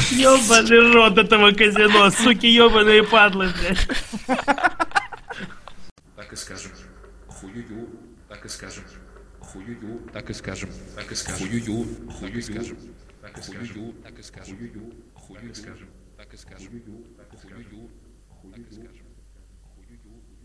Ёбаный рот этого казино, суки ёбаные падлы, блядь. Так и скажем. Хую-ю, так и скажем. Хую-ю, так и скажем. Так и скажем. Хую-ю, хую скажем. Так и скажем. Так и скажем. Хую-ю, хую скажем. Так и скажем. Хую-ю, так и скажем. Хую-ю, так и скажем. Хую-ю.